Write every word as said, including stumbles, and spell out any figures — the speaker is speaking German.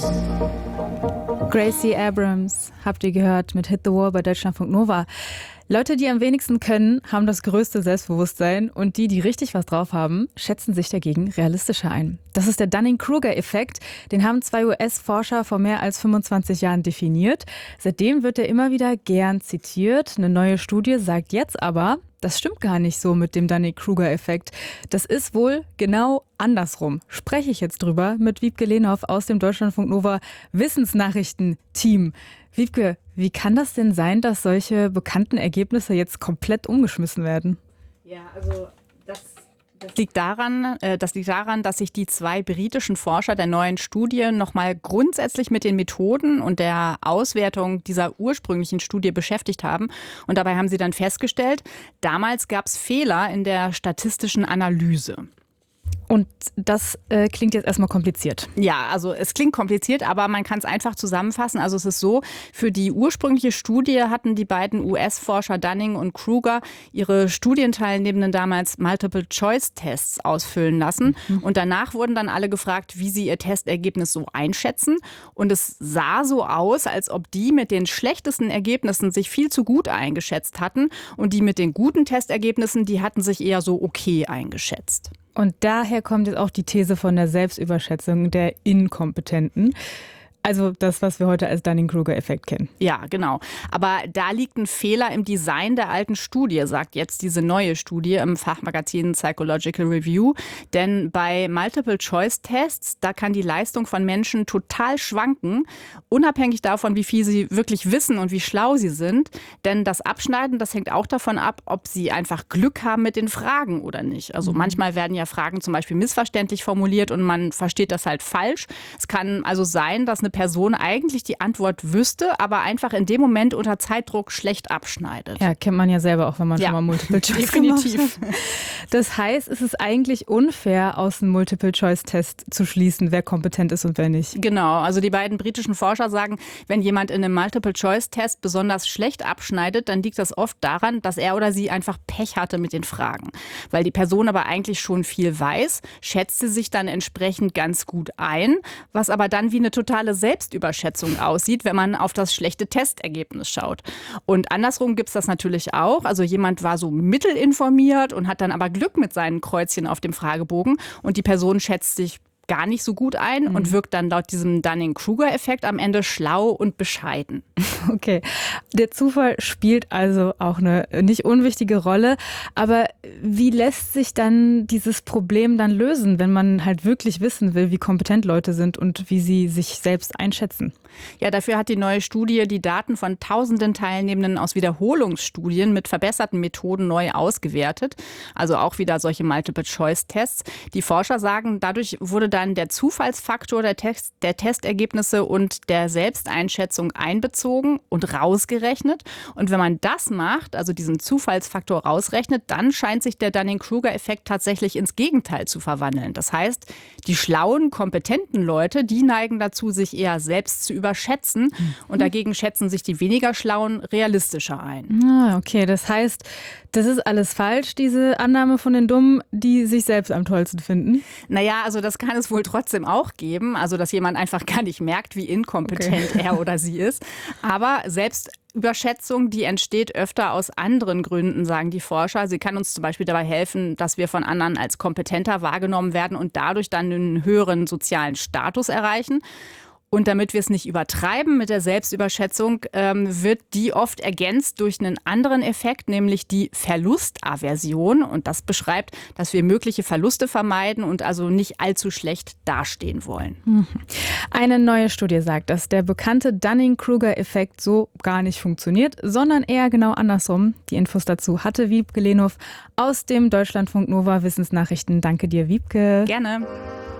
Gracie Abrams, habt ihr gehört, mit Hit the Wall bei Deutschlandfunk Nova. Leute, die am wenigsten können, haben das größte Selbstbewusstsein und die, die richtig was drauf haben, schätzen sich dagegen realistischer ein. Das ist der Dunning-Kruger-Effekt. Den haben zwei U S-Forscher vor mehr als fünfundzwanzig Jahren definiert. Seitdem wird er immer wieder gern zitiert. Eine neue Studie sagt jetzt aber, das stimmt gar nicht so mit dem Dunning-Kruger-Effekt. Das ist wohl genau andersrum. Spreche ich jetzt drüber mit Wiebke Lehnhoff aus dem Deutschlandfunk Nova Wissensnachrichten-Team. Wiebke, wie kann das denn sein, dass solche bekannten Ergebnisse jetzt komplett umgeschmissen werden? Ja, also das, das liegt daran, äh, das liegt daran, dass sich die zwei britischen Forscher der neuen Studie nochmal grundsätzlich mit den Methoden und der Auswertung dieser ursprünglichen Studie beschäftigt haben. Und dabei haben sie dann festgestellt, damals gab es Fehler in der statistischen Analyse. Und das äh, klingt jetzt erstmal kompliziert. Ja, also es klingt kompliziert, aber man kann es einfach zusammenfassen. Also es ist so, für die ursprüngliche Studie hatten die beiden U S-Forscher Dunning und Kruger ihre Studienteilnehmenden damals Multiple-Choice-Tests ausfüllen lassen. Mhm. Und danach wurden dann alle gefragt, wie sie ihr Testergebnis so einschätzen. Und es sah so aus, als ob die mit den schlechtesten Ergebnissen sich viel zu gut eingeschätzt hatten. Und die mit den guten Testergebnissen, die hatten sich eher so okay eingeschätzt. Und daher kommt jetzt auch die These von der Selbstüberschätzung der Inkompetenten. Also das, was wir heute als Dunning-Kruger-Effekt kennen. Ja, genau. Aber da liegt ein Fehler im Design der alten Studie, sagt jetzt diese neue Studie im Fachmagazin Psychological Review. Denn bei Multiple-Choice-Tests, da kann die Leistung von Menschen total schwanken, unabhängig davon, wie viel sie wirklich wissen und wie schlau sie sind. Denn das Abschneiden, das hängt auch davon ab, ob sie einfach Glück haben mit den Fragen oder nicht. Also mhm. manchmal werden ja Fragen zum Beispiel missverständlich formuliert und man versteht das halt falsch. Es kann also sein, dass eine Person eigentlich die Antwort wüsste, aber einfach in dem Moment unter Zeitdruck schlecht abschneidet. Ja, kennt man ja selber auch, wenn man ja. schon mal Multiple-Choice Definitiv. Das heißt, es ist eigentlich unfair, aus einem Multiple-Choice-Test zu schließen, wer kompetent ist und wer nicht. Genau, also die beiden britischen Forscher sagen, wenn jemand in einem Multiple-Choice-Test besonders schlecht abschneidet, dann liegt das oft daran, dass er oder sie einfach Pech hatte mit den Fragen. Weil die Person aber eigentlich schon viel weiß, schätzt sie sich dann entsprechend ganz gut ein, was aber dann wie eine totale Selbstüberschätzung aussieht, wenn man auf das schlechte Testergebnis schaut. Und andersrum gibt es das natürlich auch. Also jemand war so mittelinformiert und hat dann aber Glück mit seinen Kreuzchen auf dem Fragebogen und die Person schätzt sich gar nicht so gut ein mhm. und wirkt dann laut diesem Dunning-Kruger-Effekt am Ende schlau und bescheiden. Okay, der Zufall spielt also auch eine nicht unwichtige Rolle. Aber wie lässt sich dann dieses Problem dann lösen, wenn man halt wirklich wissen will, wie kompetent Leute sind und wie sie sich selbst einschätzen? Ja, dafür hat die neue Studie die Daten von tausenden Teilnehmenden aus Wiederholungsstudien mit verbesserten Methoden neu ausgewertet. Also auch wieder solche Multiple-Choice-Tests. Die Forscher sagen, dadurch wurde dann der Zufallsfaktor der, Text, der Testergebnisse und der Selbsteinschätzung einbezogen und rausgerechnet. Und wenn man das macht, also diesen Zufallsfaktor rausrechnet, dann scheint sich der Dunning-Kruger-Effekt tatsächlich ins Gegenteil zu verwandeln. Das heißt, die schlauen, kompetenten Leute, die neigen dazu, sich eher selbst zu überschätzen. Und dagegen schätzen sich die weniger Schlauen realistischer ein. Ah, okay, das heißt, das ist alles falsch, diese Annahme von den Dummen, die sich selbst am tollsten finden? Naja, also das kann es wohl trotzdem auch geben. Also, dass jemand einfach gar nicht merkt, wie inkompetent okay. er oder sie ist. Aber Selbstüberschätzung, die entsteht öfter aus anderen Gründen, sagen die Forscher. Sie kann uns zum Beispiel dabei helfen, dass wir von anderen als kompetenter wahrgenommen werden und dadurch dann einen höheren sozialen Status erreichen. Und damit wir es nicht übertreiben mit der Selbstüberschätzung, ähm, wird die oft ergänzt durch einen anderen Effekt, nämlich die Verlustaversion. Und das beschreibt, dass wir mögliche Verluste vermeiden und also nicht allzu schlecht dastehen wollen. Eine neue Studie sagt, dass der bekannte Dunning-Kruger-Effekt so gar nicht funktioniert, sondern eher genau andersrum. Die Infos dazu hatte Wiebke Lehnhoff aus dem Deutschlandfunk Nova Wissensnachrichten. Danke dir, Wiebke. Gerne.